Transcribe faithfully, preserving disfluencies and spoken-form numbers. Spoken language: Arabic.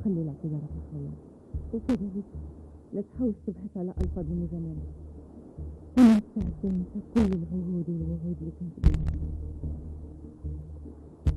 وخلي الاعتذار في الخيال، وكذلك لا تحاولش تبحث على ألفاظ مجاملة، وننسى تنسى كل العهود والوعود اللي كنت بينها.